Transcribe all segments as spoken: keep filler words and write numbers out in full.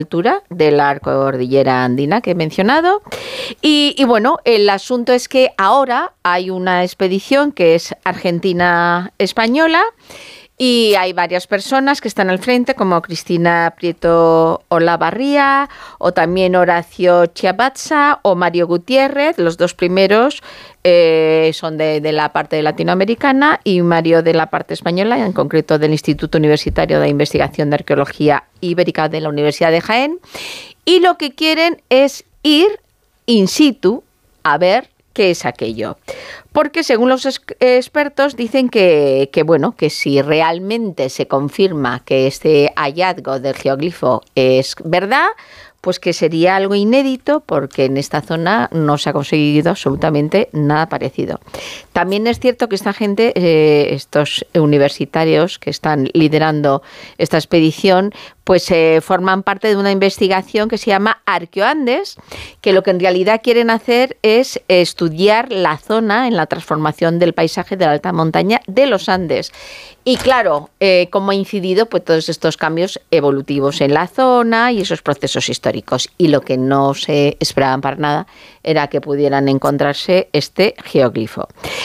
altura de la cordillera andina que he mencionado. Y, y bueno, el asunto es que ahora hay una expedición que es argentina-española y hay varias personas que están al frente, como Cristina Prieto Olavarría, o también Horacio Chiabatza o Mario Gutiérrez. Los dos primeros eh, son de, de la parte latinoamericana y Mario de la parte española, en concreto del Instituto Universitario de Investigación de Arqueología Ibérica de la Universidad de Jaén. Y lo que quieren es ir in situ a ver qué es aquello. Porque según los expertos dicen que, que, bueno, que si realmente se confirma que este hallazgo del geoglifo es verdad, pues que sería algo inédito porque en esta zona no se ha conseguido absolutamente nada parecido. También es cierto que esta gente, eh, estos universitarios que están liderando esta expedición, pues eh, forman parte de una investigación que se llama Arqueoandes, que lo que en realidad quieren hacer es estudiar la zona en la transformación del paisaje de la alta montaña de los Andes. Y claro, eh, cómo ha incidido pues, todos estos cambios evolutivos en la zona y esos procesos históricos. Y lo que no se esperaban para nada era que pudieran encontrarse este geoglifo.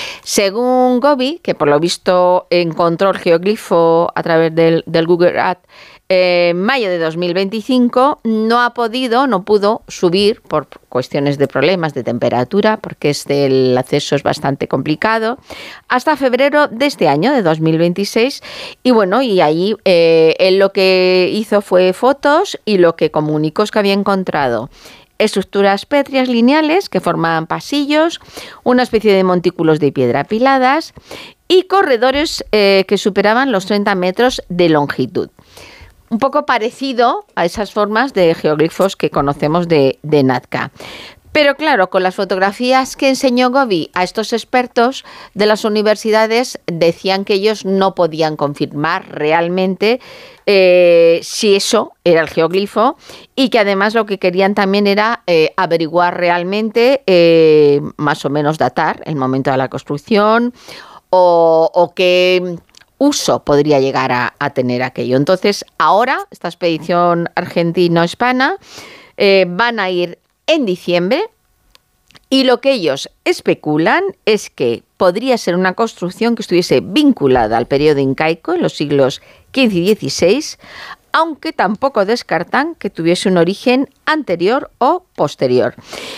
Según Gobi, que por lo visto encontró el geoglifo a través del, del Google Earth, en mayo de dos mil veinticinco, no ha podido, no pudo subir por cuestiones de problemas de temperatura, porque este, el acceso es bastante complicado, hasta febrero de este año, de dos mil veintiséis. Y bueno, y ahí eh, él lo que hizo fue fotos y lo que comunicó es que había encontrado estructuras pétreas lineales que formaban pasillos, una especie de montículos de piedra apiladas y corredores eh, que superaban los treinta metros de longitud. Un poco parecido a esas formas de geoglifos que conocemos de, de Nazca. Pero claro, con las fotografías que enseñó Gobi a estos expertos de las universidades, decían que ellos no podían confirmar realmente eh, si eso era el geoglifo y que además lo que querían también era eh, averiguar realmente, eh, más o menos datar el momento de la construcción o, o que uso podría llegar a, a tener aquello. Entonces, ahora, esta expedición argentino-hispana eh, van a ir en diciembre y lo que ellos especulan es que podría ser una construcción que estuviese vinculada al periodo incaico en los siglos quince y dieciséis, aunque tampoco descartan que tuviese un origen anterior o posterior.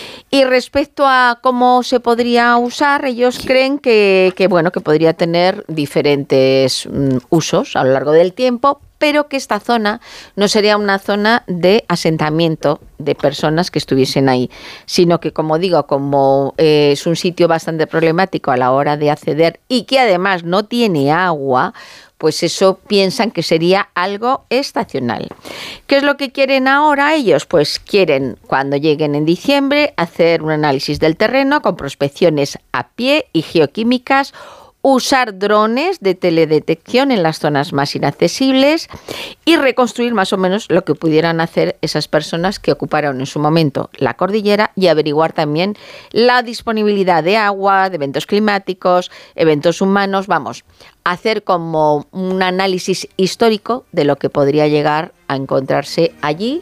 Y respecto a cómo se podría usar, ellos creen que, que, bueno, que podría tener diferentes mm, usos a lo largo del tiempo, pero que esta zona no sería una zona de asentamiento de personas que estuviesen ahí, sino que, como digo, como eh, es un sitio bastante problemático a la hora de acceder y que además no tiene agua, pues eso piensan que sería algo estacional. ¿Qué es lo que quieren ahora ellos? Pues quieren, cuando lleguen en diciembre, hacer un análisis del terreno con prospecciones a pie y geoquímicas, usar drones de teledetección en las zonas más inaccesibles y reconstruir más o menos lo que pudieran hacer esas personas que ocuparon en su momento la cordillera y averiguar también la disponibilidad de agua, de eventos climáticos, eventos humanos, vamos, hacer como un análisis histórico de lo que podría llegar a encontrarse allí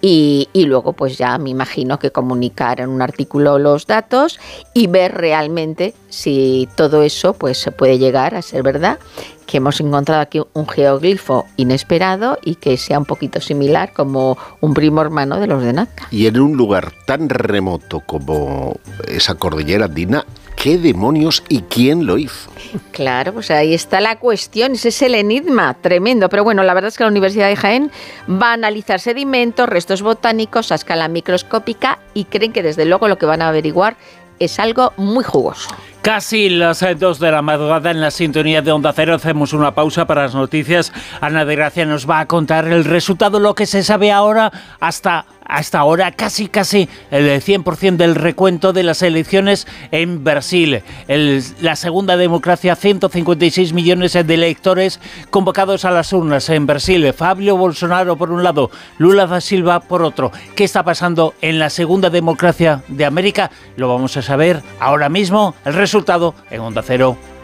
y, y luego pues ya me imagino que comunicar en un artículo los datos y ver realmente si todo eso pues se puede llegar a ser verdad, que hemos encontrado aquí un geoglifo inesperado y que sea un poquito similar como un primo hermano de los de Nazca. Y en un lugar tan remoto como esa cordillera andina, ¿qué demonios y quién lo hizo? Claro, pues ahí está la cuestión, ese es el enigma tremendo. Pero bueno, la verdad es que la Universidad de Jaén va a analizar sedimentos, restos botánicos a escala microscópica y creen que desde luego lo que van a averiguar es algo muy jugoso. Casi las dos de la madrugada en la sintonía de Onda Cero. Hacemos una pausa para las noticias. Ana de Gracia nos va a contar el resultado, lo que se sabe ahora hasta... Hasta ahora casi casi el cien por ciento del recuento de las elecciones en Brasil. El, la segunda democracia, ciento cincuenta y seis millones de electores convocados a las urnas en Brasil. Fabio Bolsonaro por un lado, Lula da Silva por otro. ¿Qué está pasando en la segunda democracia de América? Lo vamos a saber ahora mismo. El resultado en Onda Cero.